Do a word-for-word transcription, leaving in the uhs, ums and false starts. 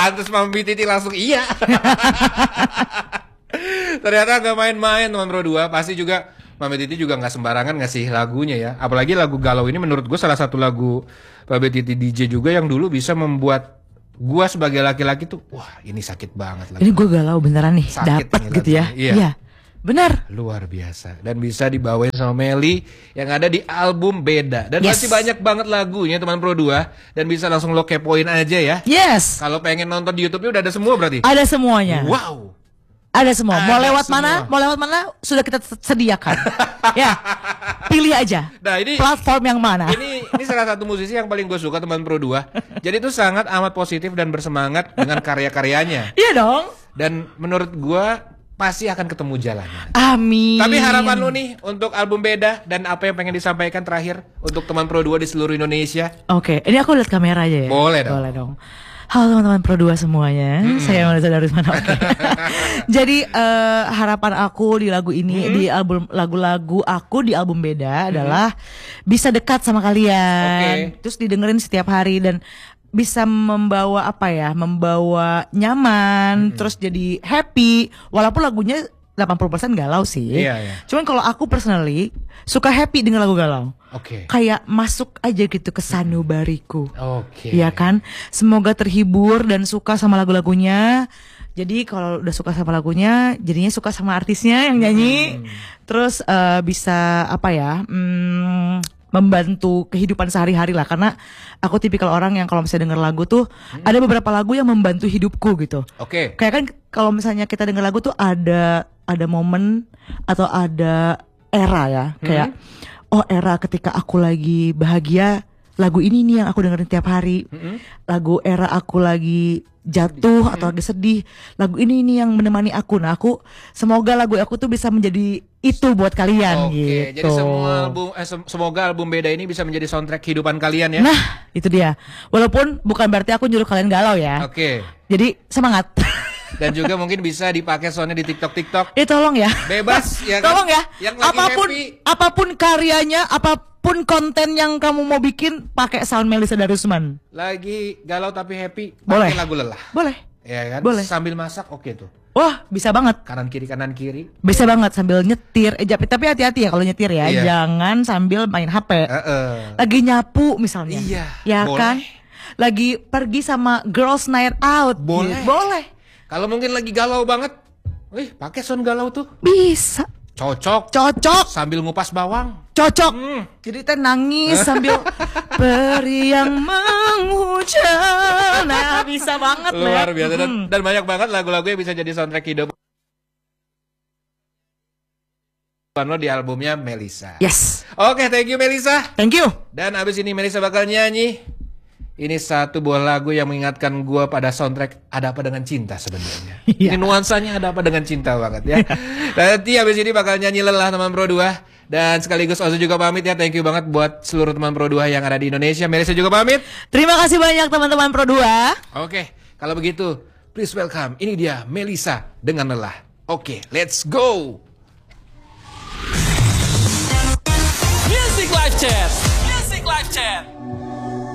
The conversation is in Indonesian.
Pantes Mami Titi langsung iya. Ternyata gak main-main teman Pro dua. Pasti juga Mami Titi juga gak sembarangan ngasih lagunya ya. Apalagi lagu Galau ini menurut gue salah satu lagu Mami Titi D J juga yang dulu bisa membuat gue sebagai laki-laki tuh, wah ini sakit banget lagu. Ini gue galau beneran nih, dapat gitu ya. Iya. Iya. Benar. Luar biasa. Dan bisa dibawain sama Meli yang ada di album Beda. Dan Yes. masih banyak banget lagunya teman Pro dua. Dan bisa langsung lo kepoin aja ya. Yes. Kalau pengen nonton di YouTube-nya udah ada semua berarti? Ada semuanya. Wow. Ada semua. Mau Ada lewat semua. mana? Mau lewat mana? Sudah kita sediakan. Ya. Pilih aja. Nah ini Platform yang mana? Ini ini salah satu musisi yang paling gue suka teman Pro dua. Jadi itu sangat amat positif dan bersemangat dengan karya-karyanya. Iya dong. Dan menurut gue pasti akan ketemu jalannya. Amin. Tapi harapan lu nih untuk album Beda dan apa yang pengen disampaikan terakhir untuk teman Pro dua di seluruh Indonesia? Oke, ini aku lihat kamera aja ya. Boleh dong. Boleh dong. Halo teman-teman Pro dua semuanya, hmm. saya Melisa Darusman. Oke. Jadi uh, harapan aku di lagu ini, hmm. di album lagu-lagu aku di album Beda hmm. adalah bisa dekat sama kalian, okay. terus didengerin setiap hari dan bisa membawa apa ya, membawa nyaman, hmm. terus jadi happy, walaupun lagunya delapan puluh persen galau sih. Iya, iya. Cuman kalau aku personally suka happy dengan lagu galau. Oke. Okay. Kayak masuk aja gitu ke sanubariku. Oke. Okay. Iya kan? Semoga terhibur dan suka sama lagu-lagunya. Jadi kalau udah suka sama lagunya, jadinya suka sama artisnya yang nyanyi. Hmm. Terus uh, bisa apa ya? Hmm, membantu kehidupan sehari-hari lah, karena aku tipikal orang yang kalau misalnya denger lagu tuh hmm. ada beberapa lagu yang membantu hidupku gitu. Oke. Okay. Kayak kan kalau misalnya kita denger lagu tuh ada ada momen atau ada era ya, kayak hmm. oh era ketika aku lagi bahagia, lagu ini nih yang aku dengerin tiap hari. Hmm. Lagu era aku lagi jatuh hmm. atau lagi sedih, lagu ini nih yang menemani aku. Nah aku semoga lagu aku tuh bisa menjadi itu buat kalian. Oke, gitu. Jadi semua album, eh, semoga album Beda ini bisa menjadi soundtrack kehidupan kalian ya. Nah itu dia. Walaupun bukan berarti aku nyuruh kalian galau ya. Oke. Jadi semangat. Dan juga mungkin bisa dipakai soundnya di TikTok TikTok. Eh tolong ya. Bebas ya kan? Tolong ya. Yang lagi apapun happy. apapun karyanya, apapun konten yang kamu mau bikin, pakai sound Melisa Darusman. Lagi galau tapi happy, boleh. Pakai lagu lelah. Boleh. Ya kan? Boleh. Sambil masak oke okay tuh. Wah, bisa banget. Kanan kiri kanan kiri. Bisa banget sambil nyetir. Eh tapi hati-hati ya kalau nyetir ya. Iya. Jangan sambil main H P. Uh -uh. Lagi nyapu misalnya. Iya. Ya boleh. kan? Lagi pergi sama girls night out. Boleh. Gitu. Boleh. Kalau mungkin lagi galau banget, wih pakai sound galau tuh. Bisa. Cocok. Cocok. Sambil ngupas bawang. Cocok. Hmm. Jadi teh nangis sambil peri yang menghujan. Nah, bisa banget lah. Luar biasa dan, hmm. dan banyak banget lagu-lagu yang bisa jadi soundtrack hidup lo di albumnya Melisa. Yes. Oke, okay, thank you Melisa. Thank you. Dan abis ini Melisa bakal nyanyi. Ini satu buah lagu yang mengingatkan gue pada soundtrack Ada Apa Dengan Cinta sebenarnya. Yeah. Ini nuansanya ada apa dengan cinta banget ya. Nanti abis ini bakal nyanyi Lelah teman Pro dua. Dan sekaligus Ozo juga pamit ya. Thank you banget buat seluruh teman Pro dua yang ada di Indonesia. Melisa juga pamit. Terima kasih banyak teman-teman Pro dua. Oke, kalau begitu please welcome. Ini dia Melisa dengan Lelah. Oke, let's go. Music Live Chat. Music Live Chat.